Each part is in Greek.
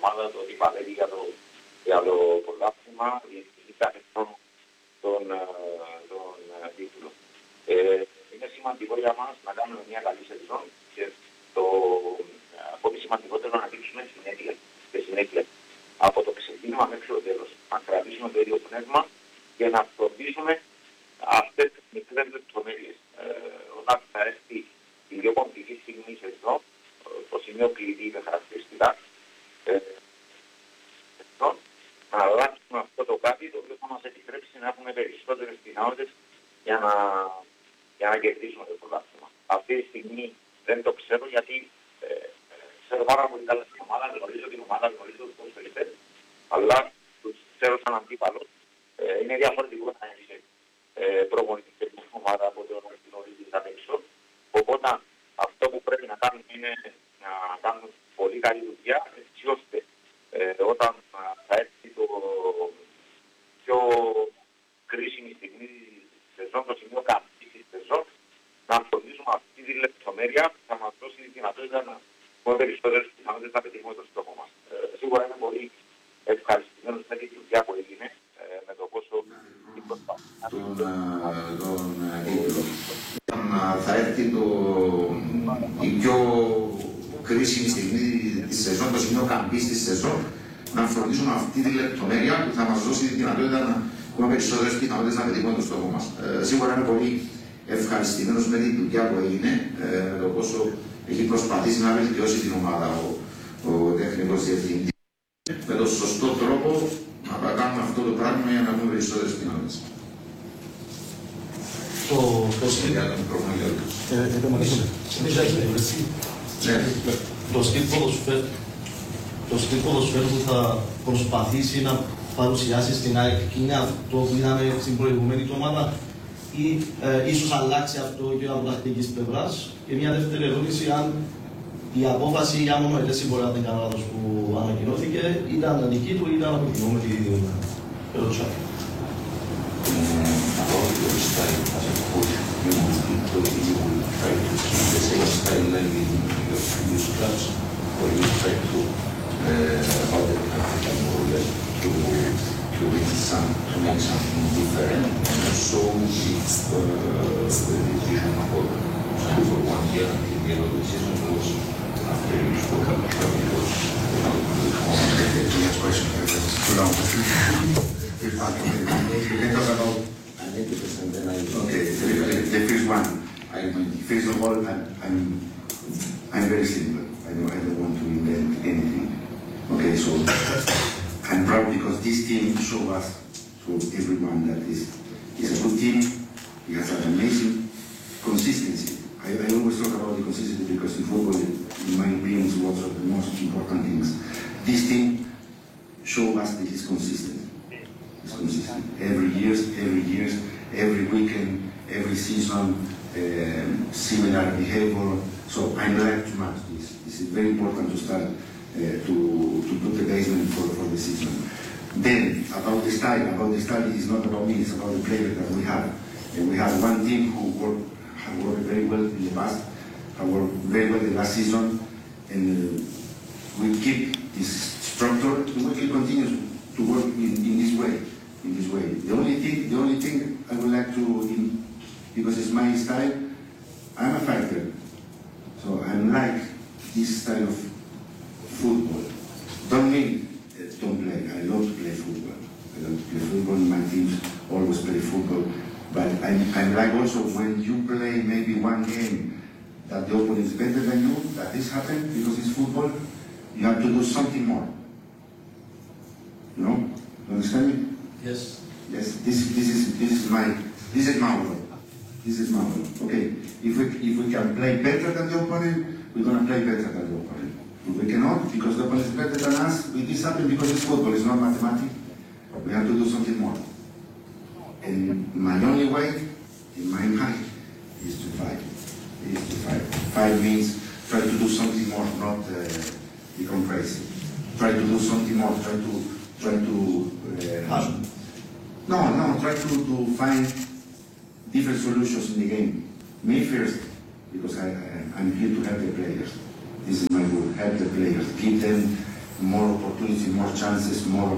ομάδα, το ότι παλεύει για το πρωτάθλημα, διεκδικεί κάθε χρόνο τον τίτλο. Είναι σημαντικό για μας να κάνουμε μια καλή σεζόν και το ακόμη σημαντικότερο να δείξουμε συνέχεια από το ξεκίνημα μέχρι το τέλος. Να κρατήσουμε το ίδιο πνεύμα και να φροντίσουμε αυτές τις μικρές λεπτομέρειες. Όταν θα έρθει η πιο κομβική στιγμή εδώ, το σημείο κλειδί με χαρακτηριστικά, να αλλάξουμε αυτό το κάτι το οποίο θα μας επιτρέψει να έχουμε περισσότερες δυνατότητες για να κερδίσουμε το πρωτάθλημα. Αυτή τη στιγμή δεν το ξέρω γιατί ξέρω πάρα πολύ καλά την ομάδα, γνωρίζω την ομάδα, γνωρίζω τους ποδοσφαιριστές, αλλά τους ξέρω σαν αντίπαλος. Είναι διαφορετικό να είσαι προπονητής μια ομάδα από το να γνωρίζεις απ' έξω. Οπότε αυτό που πρέπει να κάνουμε είναι να κάνουμε πολύ καλή δουλειά, έτσι ώστε όταν θα έρθει το πιο κρίσιμη στιγμή της σεζόν, το σημείο καμπής της σεζόν, να φροντίσουμε αυτή τη λεπτομέρεια που θα μας δώσει τη δυνατότητα να έχουμε περισσότερες πιθανότητες να πετύχουμε το στόχο μας. Σίγουρα είμαι πολύ ευχαριστημένος με τη δουλειά που έγινε, με το πόσο την προσπάθεια. Θα έρθει η πιο κρίσιμη στιγμή της σεζόν, το σημείο καμπής της σεζόν, να φροντίσουμε αυτή τη λεπτομέρεια που θα μας δώσει τη δυνατότητα να έχουμε περισσότερες πιθανότητες να πετύχουμε το στόχο μας. Σίγουρα είμαι πολύ ευχαριστημένος με τη δουλειά που έγινε, με το πόσο έχει προσπαθήσει να βελτιώσει την ομάδα ο τεχνικός διευθυντής. Με τον σωστό τρόπο να κάνουμε αυτό το πράγμα για να έχουμε περισσότερες πιθανότητες. Το στυλ ποδοσφαίρου που θα προσπαθήσει να παρουσιάσει στην ΑΕΚ είναι αυτό που είδαμε στην προηγούμενη εβδομάδα ή ίσως αλλάξει αυτό και από τακτικής πλευράς. Και μια δεύτερη ερώτηση, αν η απόφαση για μονοετές συμβόλαια, αν δεν κάνω λάθος, που ανακοινώθηκε, ήταν δική του ή ήταν αποκοινούμενη ερώτηση. To make something different, and so it's the decision for 1 year until the end of the season was after you spoke about the next question. Too long. You can talk about 90%. Then okay. The first one. First of all, I'm very simple. I don't want to invent anything. Okay, so I'm proud because this team showed us to everyone that is a good team. It has an amazing consistency. I always talk about the consistency because in football, in my opinion, is one of the most important things. This team showed us that it's consistent. It's consistent. Every year, every weekend, every season, similar behavior. So I like too much this. This is very important to start to put the basement for the season. Then, about the style is not about me, it's about the players that we have. And we have one team who have worked very well in the past, have worked very well in the last season, and we keep this structure, we will continue to work in this way. The only thing I would like to, because it's my style, I'm a fighter. So I like this style of football. Don't mean don't play. I love to play football. I love to play football. My teams always play football. But I like also when you play maybe one game that the opponent is better than you, that this happens because it's football, you have to do something more. You know? You understand me? Yes. Yes. This is my role. This is my role. Okay. If we can play better than the opponent, we're gonna play better than the opponent. If we cannot, because the opponent is better than us, this happens because it's football, it's not mathematics. We have to do something more. And my only way, in my mind, is to fight. Fight means try to do something more, not become crazy. Try to do something more, try to try to find different solutions in the game. Me first, because I'm here to help the players. This is my goal, help the players, give them more opportunity, more chances, more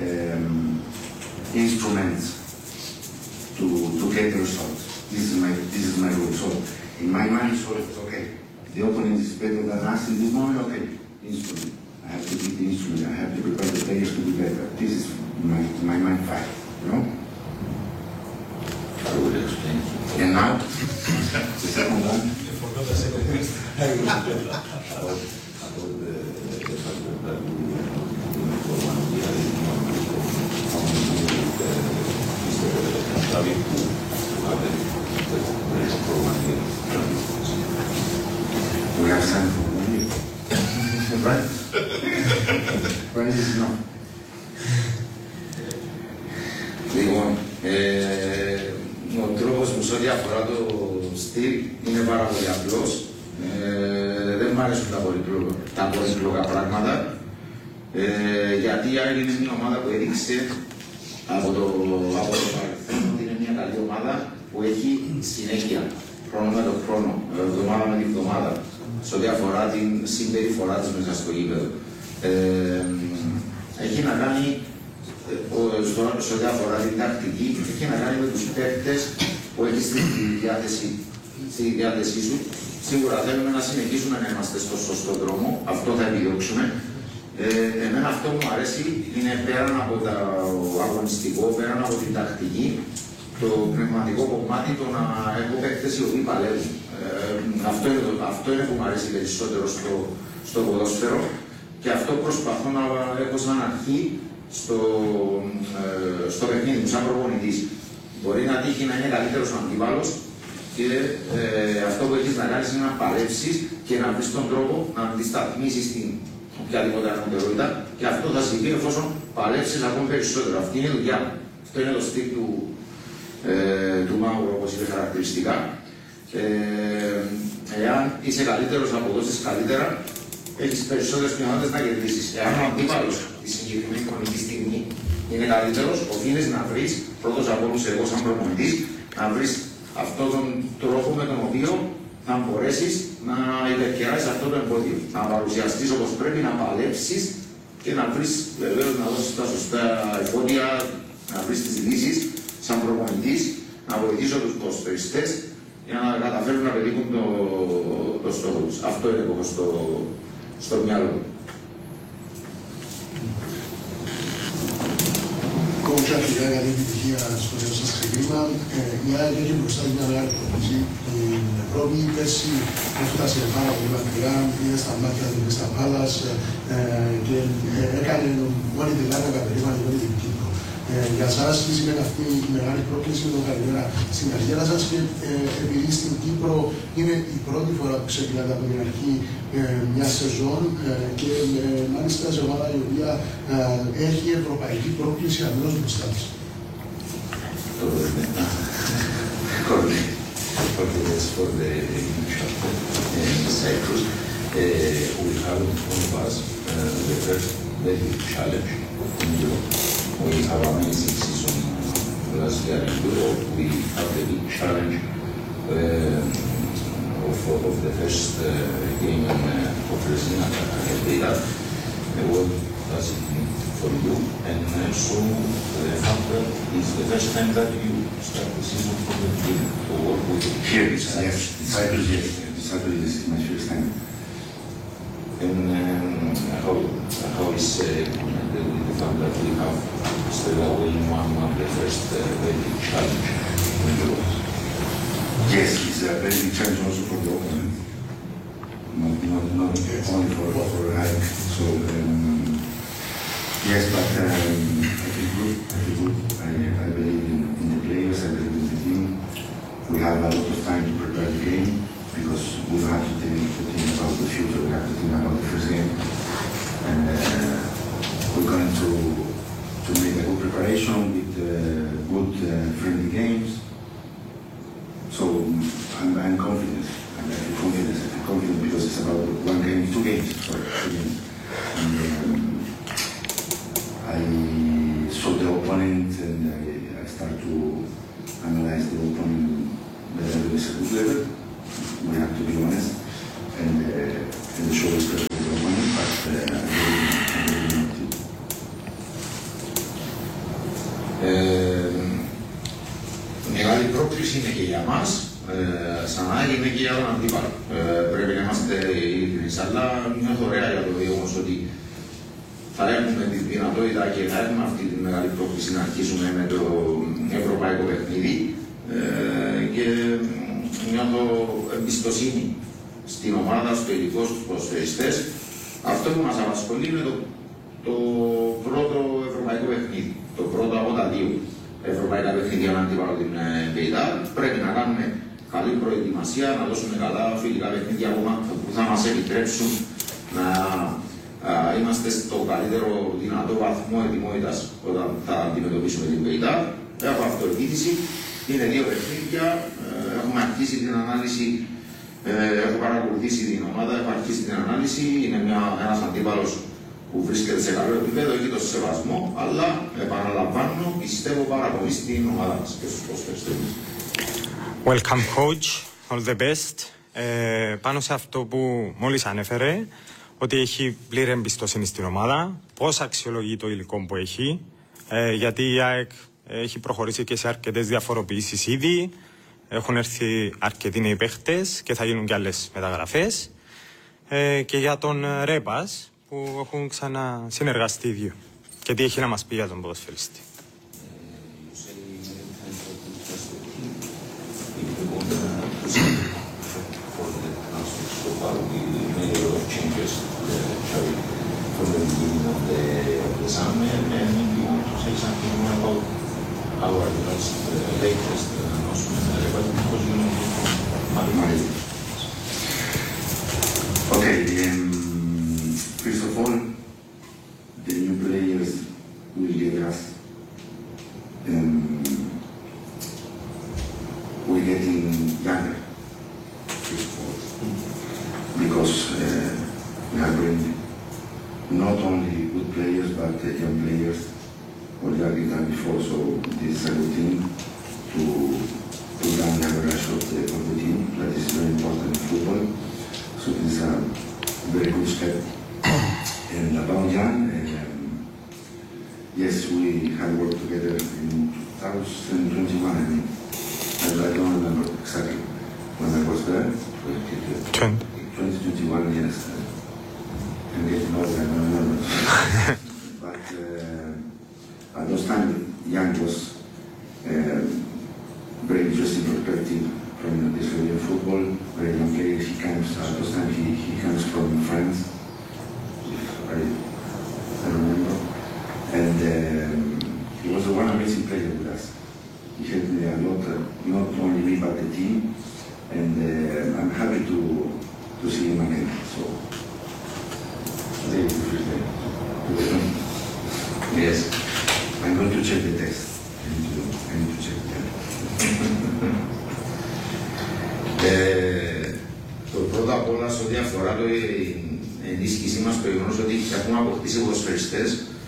instruments to get the results. This is my rule. So in my mind, it's always okay. The opponent is better than us in this moment. Okay, instrument. I have to beat the instrument. I have to prepare the players to be better. This is my mind fight. You know. I will explain. And now, the second one. About the fact that we for 1 year Mr. Xavi who had for 1 year. We have signed for 1 year. Right? Right is not. Λοιπόν, ο τρόπος μου σε ό,τι αφορά το στυλ είναι πάρα πολύ απλός. Δεν μου αρέσουν τα πολύπλοκα πράγματα. Γιατί η ΑΕΚ είναι μια ομάδα που έδειξε από το παρελθόν ότι είναι μια καλή ομάδα που έχει συνέχεια, χρόνο με τον χρόνο, εβδομάδα με την εβδομάδα, σε ό,τι αφορά την συμπεριφορά της μέσα στο γήπεδο. Έχει να κάνει, σε ό,τι αφορά την τακτική, έχει να κάνει με τους παίκτες που έχει στη διάθεσή σου. Σίγουρα θέλουμε να συνεχίσουμε να είμαστε στο σωστό δρόμο, αυτό θα επιδιώξουμε. Εμένα αυτό που μου αρέσει είναι πέραν από το αγωνιστικό, πέραν από την τακτική, το πνευματικό κομμάτι, το να έχω παίκτες οι οποίοι παλεύουν. Αυτό είναι που μου αρέσει περισσότερο στο ποδόσφαιρο και αυτό προσπαθώ να έχω σαν αρχή στο παιχνίδι μου, σαν προπονητής. Μπορεί να τύχει να είναι καλύτερος ο αντίπαλος και αυτό που έχεις να κάνεις είναι να παλέψεις και να βρεις τον τρόπο να αντισταθμίσεις την οποιαδήποτε αρμοδιότητα και αυτό θα συμβεί εφόσον παλέψεις ακόμη περισσότερο. Αυτή είναι η δουλειά. Αυτό είναι το στυλ του Μάουρου, όπως είπε χαρακτηριστικά. Εάν είσαι καλύτερος να αποδώσεις καλύτερα, έχεις περισσότερες πιθανότητες να κερδίσεις. Εάν ο αντίπαλος τη συγκεκριμένη χρονική στιγμή είναι καλύτερος, οφείλεις να βρεις, πρώτος από όλους εγώ σαν προπονητής, να βρεις αυτόν τον τρόπο με τον οποίο να μπορέσεις να υπερκεράσεις αυτό το εμπόδιο. Να παρουσιαστείς όπως πρέπει, να παλέψεις και να βρεις βεβαίως να δώσεις τα σωστά εφόδια, να βρεις τις λύσεις σαν προπονητής, να βοηθήσω τους ποδοσφαιριστές για να καταφέρουν να πετύχουν το στόχο τους. Αυτό είναι που έχω στο μυαλό μου. Coach, αρχικά καλή επιτυχία στο νέο σας ξεκίνημα. Η ΑΕΚ έχει μπροστά μια μεγάλη πρόκληση. Την πρώτη πέρσι έφτασε πάρα πολύ μακριά, είδε στα μάτια του στα Πάλας και έκανε όλη την Ελλάδα κατερήμα για όλη την Κύπρο. Για εσάς, τι σημαίνει αυτή η μεγάλη πρόκληση με τον καλημέρα στην καριέρα σας και επειδή στην Κύπρο είναι η πρώτη φορά που ξεκινάτε από την αρχή μια σεζόν και μάλιστα σε ομάδα η οποία έχει ευρωπαϊκή πρόκληση αμέσως μπροστά της. For the Cyprus, we have in front of us the first very big challenge in Europe. We have an amazing season last year in Europe. We have the big challenge of the first game of Resina data. What does it mean for you? And also the fact that it's the first time that you start the season from the beginning to work with Here, yes. Cyprus, yes. Cyprus is my first time. And how is connected with the fact that we have still away in 1-1 the first very big challenge in Europe? Yes, it's a very big challenge also for the opponent. Not only for ΑΕΚ. So, yes, but I feel good. I believe in the players, I believe in the team. We have a lot of time to prepare the game because we don't have to think about the future, we have to think about the first game. And we're going to make a good preparation with good friendly games. So I'm confident. I feel confident because it's about one game, two games. Sorry, 2 games. And I saw the opponent and I start to analyze the opponent better at a good level. We have to be honest. And the show is perfect for the opponent, but είναι και για μας, σαν ΑΕΚ είναι και για τον αντίπαλο. Πρέπει να είμαστε ειλικρινείς, αλλά νιώθω ωραία για το γεγονός ότι θα έχουμε τη δυνατότητα και θα έχουμε αυτή τη μεγάλη πρόκληση να αρχίσουμε με το ευρωπαϊκό παιχνίδι και νιώθω εμπιστοσύνη στην ομάδα, στο υλικό, στους ποδοσφαιριστές. Αυτό που μας απασχολεί είναι το πρώτο ευρωπαϊκό παιχνίδι. Το πρώτο από τα δύο ευρωπαϊκά παιχνίδια με αντίπαλο την ΠΕΙΤΑ. Πρέπει να κάνουμε καλή προετοιμασία, να δώσουμε καλά φιλικά παιχνίδια που θα μας επιτρέψουν να είμαστε στο καλύτερο δυνατό βαθμό ετοιμότητας όταν θα αντιμετωπίσουμε την ΠΕΙΤΑ. Έχω αυτοεπίθεση, είναι δύο παιχνίδια, έχουμε αρχίσει την ανάλυση, έχω παρακολουθήσει την ομάδα, έχω αρχίσει την ανάλυση, είναι ένας αντίπαλος που βρίσκεται σε καλό επίπεδο, έχει το σεβασμό, αλλά επαναλαμβάνω, πιστεύω πάρα πολύ στην ομάδα μας και στους ποδοσφαιριστές. Welcome coach, all the best. Πάνω σε αυτό που μόλις ανέφερε, ότι έχει πλήρη εμπιστοσύνη στην ομάδα, πώς αξιολογεί το υλικό που έχει, γιατί η ΑΕΚ έχει προχωρήσει και σε αρκετές διαφοροποιήσεις ήδη, έχουν έρθει αρκετοί νέοι παίχτες και θα γίνουν και άλλες μεταγραφές, και για τον Ρέπας που έχουν ξανασυνεργαστεί οι δύο και τι έχει να μας πει για τον ποδοσφαιριστή. Okay, first of all, the new players will give us, we're getting younger, first of all, because we have bring not only good players but young players already done before, so this is a good thing to put down the average of the team. That is very important in football. So this is a very good step. And about Jan, yes, we had worked together in 2021, I mean. I don't remember exactly when I was there. 2021, yes. I'm getting older, I don't remember. But at those times, Jan was very interesting perspective from the Slovenian football, very young player. He comes, at those times he comes from France, if I remember. And he was one amazing player with us. He helped me a lot, not only me but the team. And I'm happy to see him again. So today is the first day. Yes, I'm going to check the test. I need to check the test. Το πρώτο απ' όλα, σε ό,τι αφορά την ενίσχυσή μας, το γεγονός ότι έχουμε αποκτήσει ποδοσφαιριστές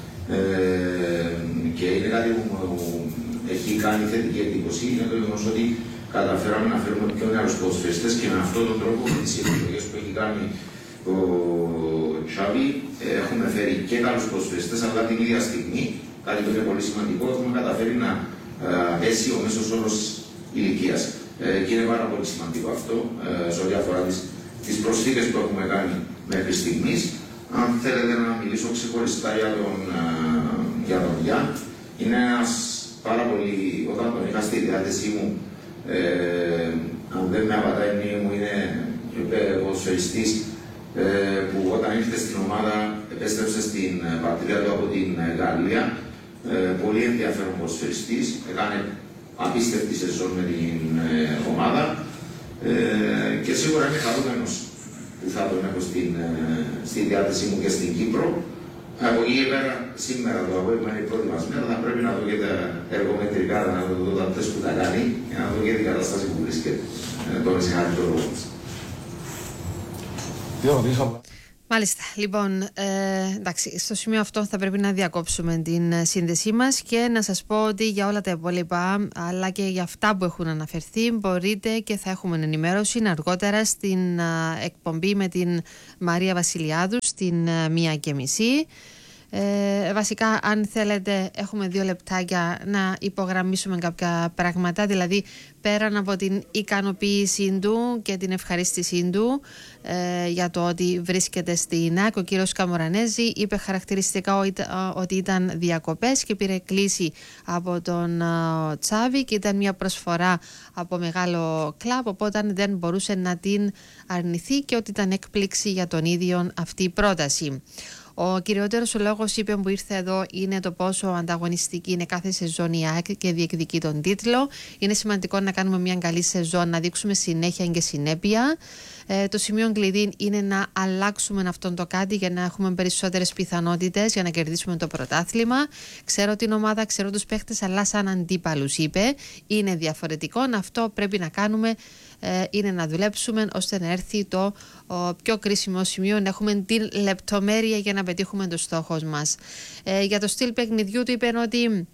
και είναι κάτι που έχει κάνει θετική εντύπωση, είναι το γεγονός ότι καταφέραμε να φέρουμε πιο νεαρούς ποδοσφαιριστές και με αυτόν τον τρόπο, με τις επιλογές που έχει κάνει ο Τσάβη, έχουμε φέρει και καλούς ποδοσφαιριστές, αλλά την ίδια στιγμή, κάτι που είναι πολύ σημαντικό, έχουμε καταφέρει να πέσει ο μέσος όρος ηλικίας. Και είναι πάρα πολύ σημαντικό αυτό σε ό,τι αφορά τις προσθήκες που έχουμε κάνει μέχρι στιγμής. Αν θέλετε να μιλήσω ξεχωριστά για τον Γιάν, είναι ένας πάρα πολύ, όταν τον είχα στη διάθεσή μου, αν δεν με απατάει η μνήμη μου, είναι ποδοσφαιριστής που όταν ήρθε στην ομάδα επέστρεψε στην πατρίδα του από την Γαλλία. Πολύ ενδιαφέρον ποδοσφαιριστής, έκανε απίστευτη σεζόν με την ομάδα και σίγουρα είμαι χαρούμενος που θα τον έχω στη διάθεσή μου και στην Κύπρο. Από εκεί και πέρα, σήμερα το απόγευμα είναι η πρώτη μας μέρα, θα πρέπει να δω και τα εργομετρικά, να δω τα τεστ που τα κάνει και να δω και την κατάσταση που βρίσκεται. Τον συγχαρητήριο λόγο μας. Μάλιστα. Λοιπόν, εντάξει, στο σημείο αυτό θα πρέπει να διακόψουμε την σύνδεσή μας και να σας πω ότι για όλα τα υπόλοιπα, αλλά και για αυτά που έχουν αναφερθεί, μπορείτε και θα έχουμε ενημέρωση αργότερα στην εκπομπή με την Μαρία Βασιλιάδου στην 1:30. Βασικά, αν θέλετε, έχουμε 2 λεπτάκια να υπογραμμίσουμε κάποια πράγματα. Δηλαδή, πέραν από την ικανοποίησή του και την ευχαρίστησή του για το ότι βρίσκεται στην ΑΕΚ, ο κύριος Καμορανέζη είπε χαρακτηριστικά ότι ήταν διακοπές και πήρε κλήση από τον Τσάβη και ήταν μια προσφορά από μεγάλο κλαμπ, οπότε δεν μπορούσε να την αρνηθεί και ότι ήταν έκπληξη για τον ίδιο αυτή η πρόταση. Ο κυριότερος λόγος, είπε, που ήρθε εδώ είναι το πόσο ανταγωνιστική είναι κάθε σεζόν η ΑΕΚ και διεκδικεί τον τίτλο. Είναι σημαντικό να κάνουμε μια καλή σεζόν, να δείξουμε συνέχεια και συνέπεια. Το σημείο κλειδί είναι να αλλάξουμε αυτόν το κάτι για να έχουμε περισσότερες πιθανότητες για να κερδίσουμε το πρωτάθλημα. Ξέρω την ομάδα, ξέρω τους παίχτες, αλλά σαν αντίπαλους, είπε, είναι διαφορετικό. Αυτό πρέπει να κάνουμε, είναι να δουλέψουμε ώστε να έρθει το πιο κρίσιμο σημείο, να έχουμε την λεπτομέρεια για να πετύχουμε το στόχο μας. Για το στυλ παιχνιδιού του είπε ότι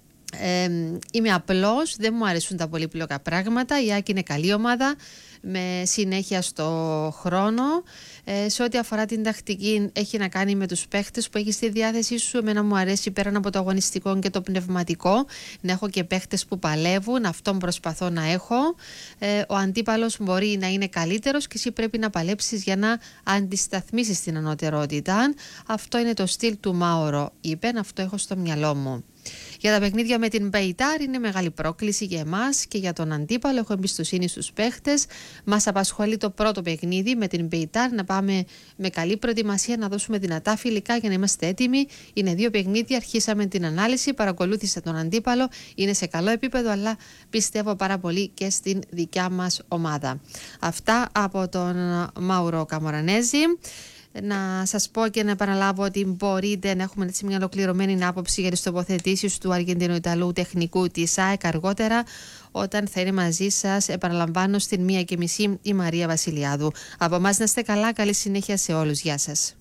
είμαι απλός, δεν μου αρέσουν τα πολύπλοκα πράγματα. Η ΑΕΚ είναι καλή ομάδα με συνέχεια στο χρόνο. Σε ό,τι αφορά την τακτική, έχει να κάνει με τους παίχτες που έχει στη διάθεσή σου. Εμένα μου αρέσει πέραν από το αγωνιστικό και το πνευματικό να έχω και παίχτες που παλεύουν. Αυτόν προσπαθώ να έχω. Ο αντίπαλος μπορεί να είναι καλύτερος και εσύ πρέπει να παλέψεις για να αντισταθμίσεις την ανωτερότητα. Αυτό είναι το στυλ του Μάουρο, είπε. Αυτό έχω στο μυαλό μου. Για τα παιχνίδια με την Μπεϊτάρ είναι μεγάλη πρόκληση για εμάς και για τον αντίπαλο. Έχω εμπιστοσύνη στους παίχτες. Μας απασχολεί το πρώτο παιχνίδι με την Μπεϊτάρ, να πάμε με καλή προετοιμασία, να δώσουμε δυνατά φιλικά για να είμαστε έτοιμοι. Είναι 2 παιχνίδια, αρχίσαμε την ανάλυση, παρακολούθησα τον αντίπαλο, είναι σε καλό επίπεδο, αλλά πιστεύω πάρα πολύ και στην δικιά μας ομάδα. Αυτά από τον Μάουρο Καμορανέζη. Να σας πω και να επαναλάβω ότι μπορείτε να έχουμε έτσι μια ολοκληρωμένη άποψη για τις τοποθετήσεις του Αργεντινο-Ιταλού τεχνικού της ΑΕΚ αργότερα, όταν θα είναι μαζί σας, επαναλαμβάνω, στην 1:30 η Μαρία Βασιλιάδου. Από εμάς να είστε καλά, καλή συνέχεια σε όλους. Γεια σας.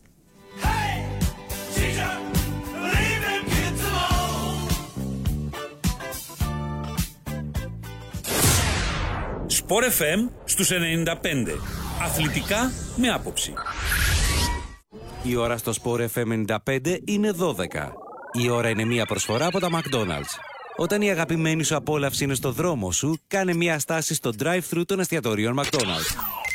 Sport FM στους 95. Αθλητικά με άποψη. Η ώρα στο Sport FM 95 είναι 12. Η ώρα είναι μια προσφορά από τα McDonald's. Όταν η αγαπημένη σου απόλαυση είναι στο δρόμο σου, κάνε μια στάση στο drive-thru των εστιατορίων McDonald's.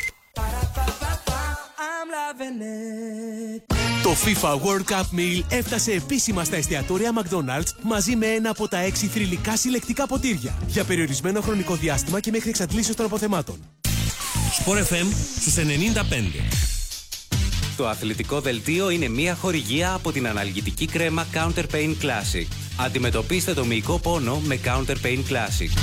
Το FIFA World Cup Meal έφτασε επίσημα στα εστιατόρια McDonald's μαζί με ένα από τα 6 θρυλικά συλλεκτικά ποτήρια για περιορισμένο χρονικό διάστημα και μέχρι εξαντλήσεως των αποθεμάτων. Sport FM στους 95. Το αθλητικό δελτίο είναι μια χορηγία από την αναλγητική κρέμα Counter Pain Classic. Αντιμετωπίστε το μυϊκό πόνο με Counter Pain Classic.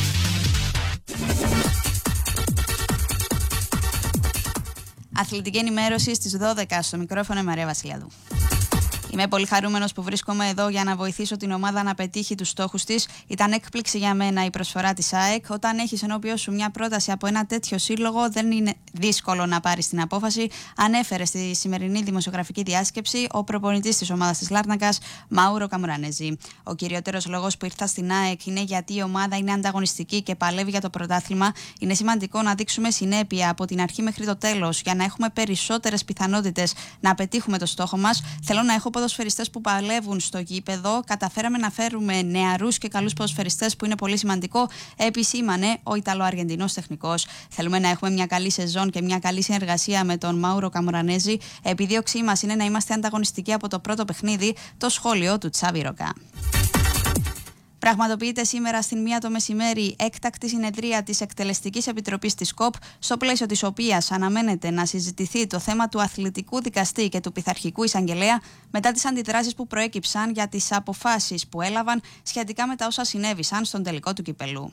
Αθλητική ενημέρωση στις 12 στο μικρόφωνο Μαρία Βασιλιάδου. Είμαι πολύ χαρούμενος που βρίσκομαι εδώ για να βοηθήσω την ομάδα να πετύχει τους στόχους της. Ήταν έκπληξη για μένα η προσφορά της ΑΕΚ. Όταν έχεις ενώπιον σου μια πρόταση από ένα τέτοιο σύλλογο, δεν είναι δύσκολο να πάρεις την απόφαση. Ανέφερε στη σημερινή δημοσιογραφική διάσκεψη ο προπονητής της ομάδας της Λάρνακας, Μάουρο Καμορανέζη. Ο κυριότερος λόγος που ήρθα στην ΑΕΚ είναι γιατί η ομάδα είναι ανταγωνιστική και παλεύει για το πρωτάθλημα. Είναι σημαντικό να δείξουμε συνέπεια από την αρχή μέχρι το τέλος για να έχουμε περισσότερες πιθανότητες να πετύχουμε το στόχο μας. Θέλω να έχω ποδοσφαιριστές που παλεύουν στο γήπεδο. Καταφέραμε να φέρουμε νεαρούς και καλούς ποδοσφαιριστές, που είναι πολύ σημαντικό, επισήμανε ο Ιταλο-Αργεντινός τεχνικός. Θέλουμε να έχουμε μια καλή σεζόν και μια καλή συνεργασία με τον Μάουρο Καμορανέζη. Επιδίωξή μας είναι να είμαστε ανταγωνιστικοί από το πρώτο παιχνίδι, το σχόλιο του Τσάβη Ροκά. Πραγματοποιείται σήμερα στην 1 το μεσημέρι έκτακτη συνεδρία της Εκτελεστικής Επιτροπής της ΚΟΠ, στο πλαίσιο της οποίας αναμένεται να συζητηθεί το θέμα του αθλητικού δικαστή και του πειθαρχικού εισαγγελέα μετά τις αντιδράσεις που προέκυψαν για τις αποφάσεις που έλαβαν σχετικά με τα όσα συνέβησαν στον τελικό του κυπελού.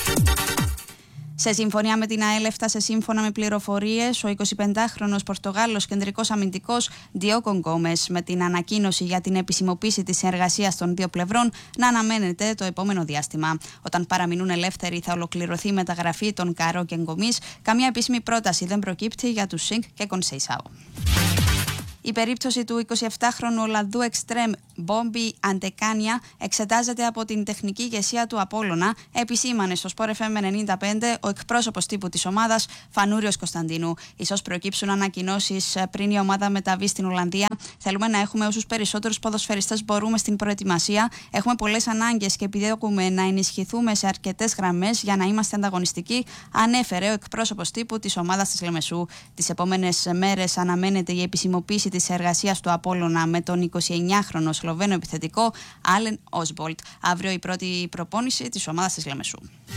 Σε συμφωνία με την ΑΕΛ έφτασε, σύμφωνα με πληροφορίες, ο 25χρονος Πορτογάλος κεντρικός αμυντικός Ντιόγκο Γκόμες, με την ανακοίνωση για την επισημοποίηση της συνεργασίας των δύο πλευρών να αναμένεται το επόμενο διάστημα. Όταν παραμείνουν ελεύθεροι θα ολοκληρωθεί η μεταγραφή των Καρό και Γκομής. Καμία επίσημη πρόταση δεν προκύπτει για τους Σινκ και Κονσέισαο. Η περίπτωση του 27χρονου Ολλανδού εξτρέμ Μπόμπι Αντεκάνια εξετάζεται από την τεχνική ηγεσία του Απόλλωνα, επισήμανε στο Sport FM 95 ο εκπρόσωπος τύπου της ομάδας Φανούριος Κωνσταντίνου. Ίσως προκύψουν ανακοινώσεις πριν η ομάδα μεταβεί στην Ολλανδία. Θέλουμε να έχουμε όσους περισσότερους ποδοσφαιριστές μπορούμε στην προετοιμασία. Έχουμε πολλές ανάγκες και επιδιώκουμε να ενισχυθούμε σε αρκετές γραμμές για να είμαστε ανταγωνιστικοί, ανέφερε ο εκπρόσωπος τύπου της ομάδας της Λεμεσού. Τις επόμενες μέρες αναμένεται η επισημοποίηση της εργασίας του Απόλλωνα με τον 29χρονο Σλοβαίνο επιθετικό Άλεν Όσμπολτ. Αύριο η πρώτη προπόνηση της ομάδας της Λεμεσού.